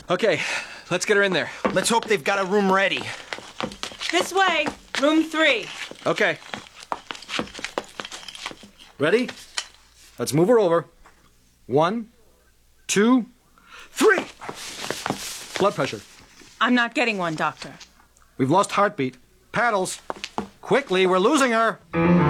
Okay, let's get her in there. Let's hope they've got a room ready. This way, room 3. Okay. Ready? Let's move her over. 1, 2, 3. Blood pressure. I'm not getting one, Doctor. We've lost heartbeat. Paddles. Quickly, we're losing her.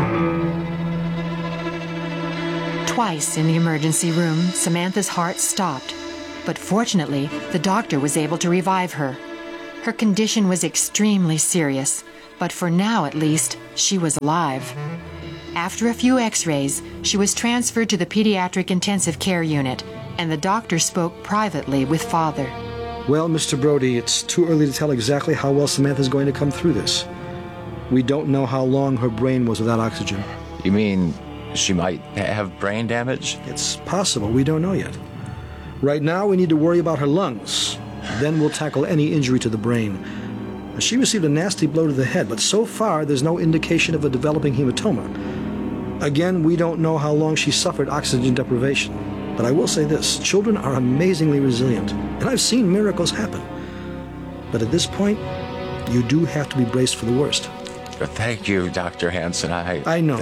Twice in the emergency room, Samantha's heart stopped. But fortunately, the doctor was able to revive her. Her condition was extremely serious, but for now at least, she was alive. After a few x-rays, she was transferred to the pediatric intensive care unit, and the doctor spoke privately with Father. Well, Mr. Brody, it's too early to tell exactly how well Samantha's going to come through this. We don't know how long her brain was without oxygen. You mean she might have brain damage? It's possible. We don't know yet. Right now, we need to worry about her lungs. Then we'll tackle any injury to the brain. She received a nasty blow to the head, but so far there's no indication of a developing hematoma. Again, we don't know how long she suffered oxygen deprivation. But I will say this, children are amazingly resilient, and I've seen miracles happen. But at this point, you do have to be braced for the worst. Thank you, Dr. Hansen. I know.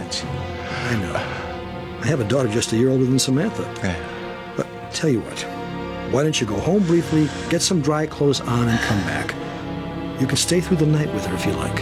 I have a daughter just a year older than Samantha. But tell you what, why don't you go home briefly, get some dry clothes on, and come back. You can stay through the night with her if you like.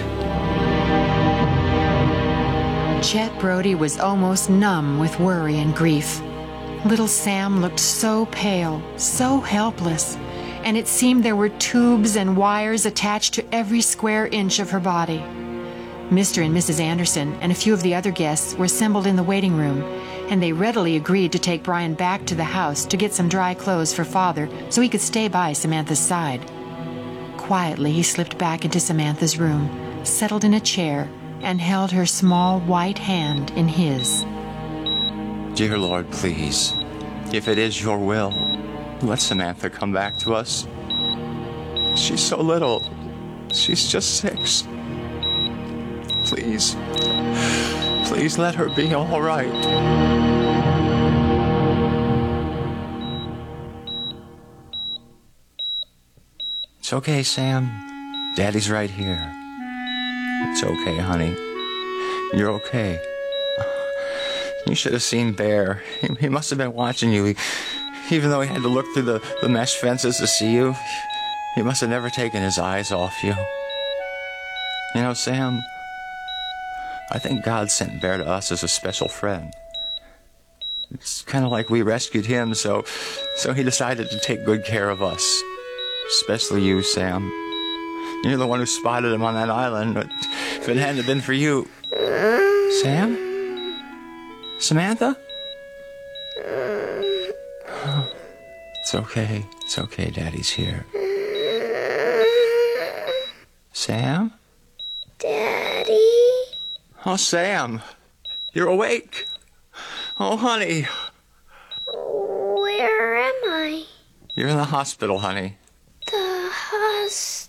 Chet Brody was almost numb with worry and grief. Little Sam looked so pale, so helpless, and it seemed there were tubes and wires attached to every square inch of her body. Mr. and Mrs. Anderson and a few of the other guests were assembled in the waiting room, and they readily agreed to take Brian back to the house to get some dry clothes for Father so he could stay by Samantha's side. Quietly, he slipped back into Samantha's room, settled in a chair, and held her small white hand in his. Dear Lord, please, if it is your will, let Samantha come back to us. She's so little. She's just 6. Please, please let her be all right. It's okay, Sam. Daddy's right here. It's okay, honey. You're okay. You should have seen Bear. He must have been watching you. Even though he had to look through the mesh fences to see you, he must have never taken his eyes off you. You know, Sam, I think God sent Bear to us as a special friend. It's kind of like we rescued him, so he decided to take good care of us. Especially you, Sam. You're the one who spotted him on that island, but if it hadn't been for you... Sam? Samantha? It's okay. It's okay, Daddy's here. Sam? Daddy? Oh, Sam. You're awake. Oh, honey. Where am I? You're in the hospital, honey. The hospital?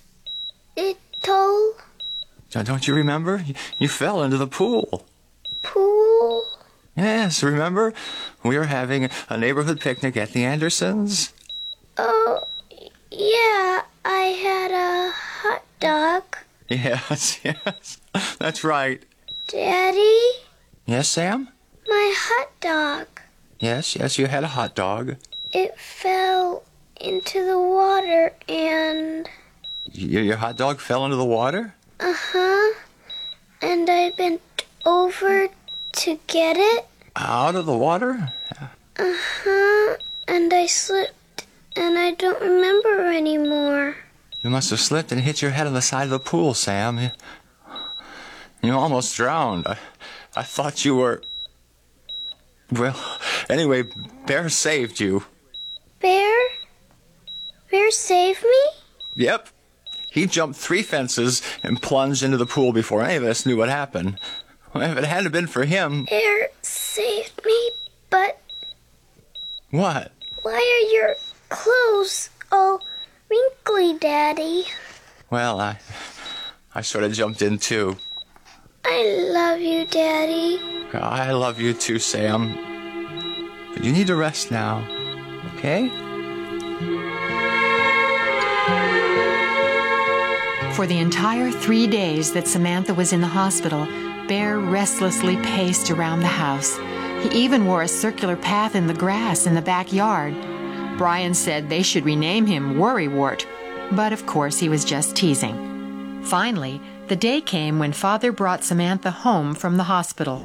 Don't you remember? You fell into the pool. Pool? Yes, remember? We were having a neighborhood picnic at the Andersons. Oh, yeah, I had a hot dog. Yes, yes, that's right. Daddy? Yes, Sam? My hot dog. Yes, you had a hot dog. It fell into the water and... Your hot dog fell into the water? Uh-huh. And I bent over to get it. Out of the water? Uh-huh. And I slipped, and I don't remember anymore. You must have slipped and hit your head on the side of the pool, Sam. You almost drowned. I thought you were... Well, anyway, Bear saved you. Bear? Bear saved me? Yep. He jumped 3 fences and plunged into the pool before any of us knew what happened. If it hadn't been for him... Bear saved me, but... What? Why are your clothes all wrinkly, Daddy? Well, I sort of jumped in, too. I love you, Daddy. I love you, too, Sam. But you need to rest now, okay? For the entire 3 days that Samantha was in the hospital, Bear restlessly paced around the house. He even wore a circular path in the grass in the backyard. Brian said they should rename him Worrywart, but of course he was just teasing. Finally, the day came when Father brought Samantha home from the hospital.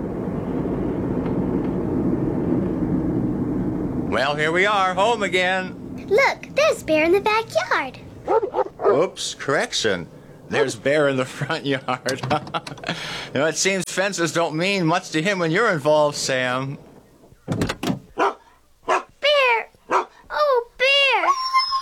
Well, here we are, home again. Look, there's Bear in the backyard. Oops, correction. There's Bear in the front yard. It seems fences don't mean much to him when you're involved, Sam.